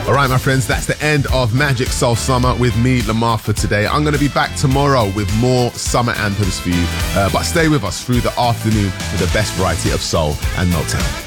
All right, my friends, that's the end of Magic Soul Summer with me, Lamar, for today. I'm going to be back tomorrow with more summer anthems for you. But stay with us through the afternoon for the best variety of soul and Motown.